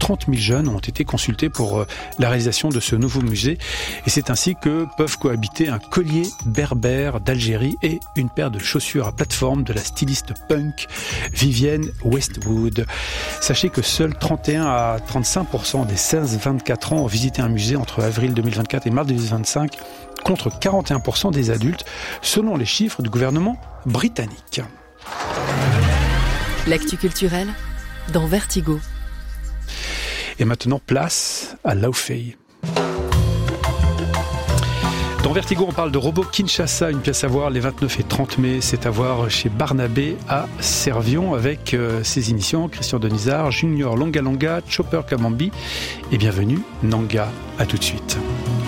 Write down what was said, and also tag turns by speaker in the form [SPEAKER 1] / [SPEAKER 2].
[SPEAKER 1] 30 000 jeunes ont été consultés pour la réalisation de ce nouveau musée. Et c'est ainsi que peuvent cohabiter un collier berbère d'Algérie et une paire de chaussures à plateforme de la styliste punk Vivienne Westwood. Sachez que seuls 31 à 35% des 16-24 ans ont visité un musée entre avril 2024 et mars 2025, contre 41% des adultes, selon les chiffres du gouvernement britannique.
[SPEAKER 2] L'actu culturelle dans Vertigo.
[SPEAKER 1] Et maintenant, place à Laufey. Dans Vertigo, on parle de Robot Kinshasa, une pièce à voir les 29 et 30 mai. C'est à voir chez Barnabé à Servion avec ses initiants Christian Denisard, Junior Longa Longa, Chopper Kamambi et bienvenue Nanga. À tout de suite.